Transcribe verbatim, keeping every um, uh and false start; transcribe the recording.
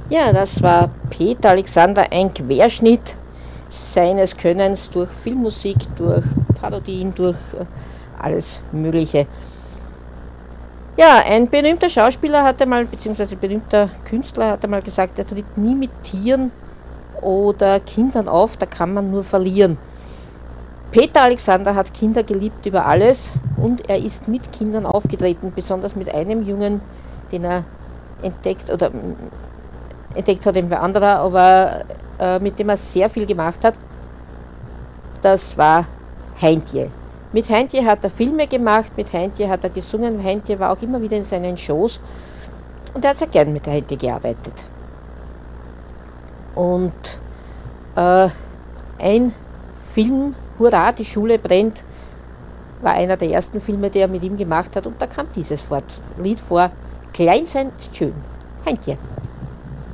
Ja, das war Peter Alexander, ein Querschnitt seines Könnens durch Filmmusik, durch Parodien, durch äh, alles Mögliche. Ja, ein berühmter Schauspieler hatte mal, beziehungsweise berühmter Künstler hatte mal gesagt, er tritt nie mit Tieren oder Kindern auf, da kann man nur verlieren. Peter Alexander hat Kinder geliebt über alles und er ist mit Kindern aufgetreten, besonders mit einem Jungen, den er entdeckt oder mm, entdeckt hat, eben ein anderer, aber äh, mit dem er sehr viel gemacht hat. Das war Heintje. Mit Heintje hat er Filme gemacht, mit Heintje hat er gesungen, Heintje war auch immer wieder in seinen Shows und er hat sehr gern mit Heintje gearbeitet. Und äh, ein Film, Hurra, die Schule brennt, war einer der ersten Filme, die er mit ihm gemacht hat und da kam dieses Lied vor, Klein sein ist schön, Heintje.